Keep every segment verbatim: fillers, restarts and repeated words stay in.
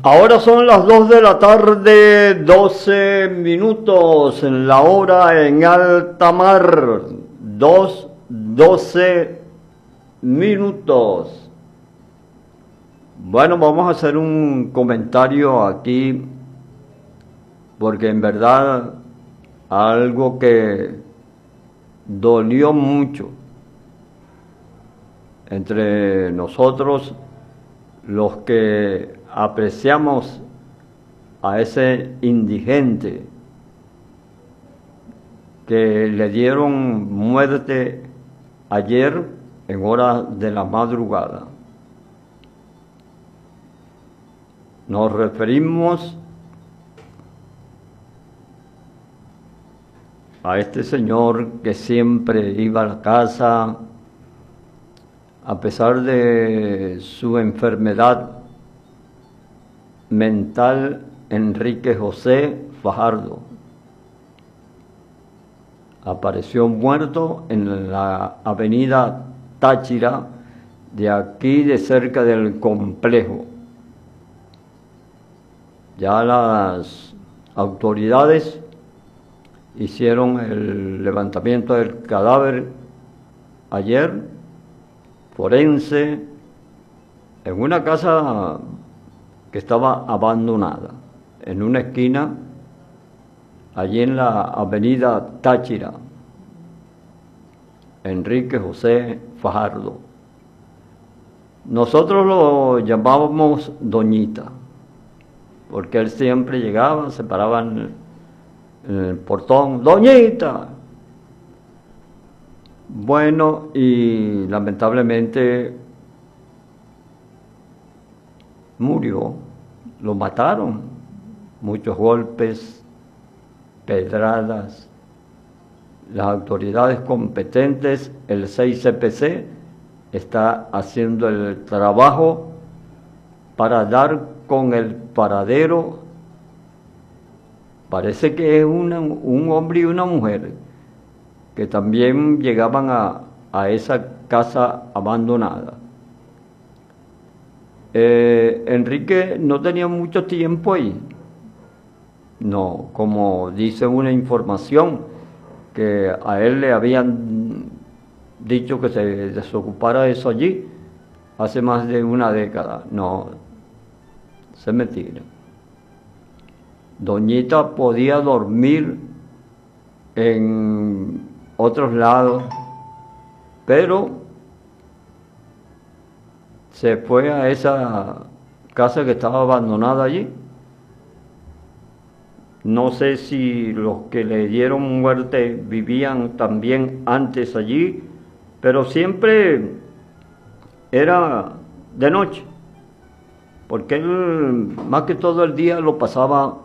Ahora son las dos de la tarde, doce minutos, en la hora en alta mar, dos, doce minutos. Bueno, vamos a hacer un comentario aquí, porque en verdad algo que dolió mucho entre nosotros, los que apreciamos a ese indigente que le dieron muerte ayer en horas de la madrugada. Nos referimos a este señor que siempre iba a la casa, a pesar de su enfermedad mental, Enrique José Fajardo. Apareció muerto en la avenida Táchira, de aquí de cerca del complejo. Ya las autoridades hicieron el levantamiento del cadáver ayer, forense, en una casa que estaba abandonada, en una esquina, allí en la avenida Táchira. Enrique José Fajardo. Nosotros lo llamábamos Doñita, porque él siempre llegaba, se paraba en el portón, Doñita. Bueno, y lamentablemente murió, lo mataron, muchos golpes, pedradas. Las autoridades competentes, el seis C P C, está haciendo el trabajo para dar con el paradero. Parece que es una, un hombre y una mujer que también llegaban a, a esa casa abandonada. Eh, Enrique no tenía mucho tiempo ahí. No, como dice una información, que a él le habían dicho que se desocupara de eso allí hace más de una década. No, se mentira. Doñita podía dormir en otros lados, pero se fue a esa casa que estaba abandonada allí. No sé si los que le dieron muerte vivían también antes allí, pero siempre era de noche, porque él más que todo el día lo pasaba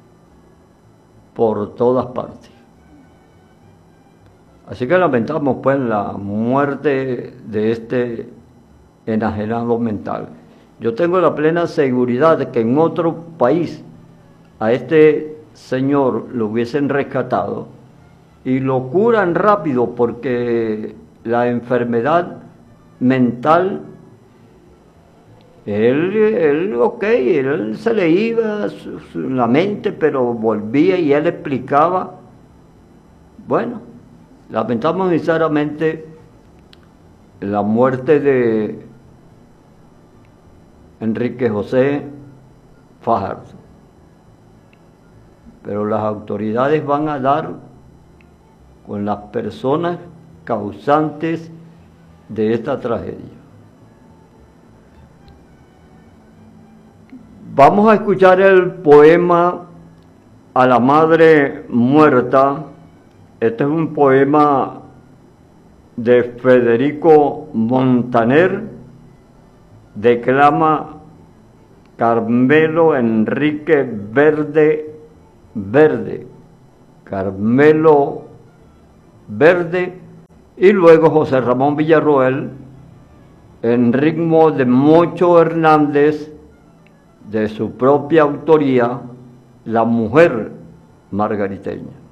por todas partes. Así que lamentamos pues la muerte de este enajenado mental. Yo tengo la plena seguridad de que en otro país a este señor lo hubiesen rescatado y lo curan rápido, porque la enfermedad mental, él, él ok, él se le iba su, su, la mente, pero volvía y él explicaba. Bueno, lamentamos sinceramente la muerte de Enrique José Fajardo, pero las autoridades van a dar con las personas causantes de esta tragedia. Vamos a escuchar el poema A la Madre Muerta. Este es un poema de Federico Montaner, declama Carmelo Enrique Verde Verde, Carmelo Verde, y luego José Ramón Villarroel, en ritmo de Mocho Hernández, de su propia autoría, La Mujer Margariteña.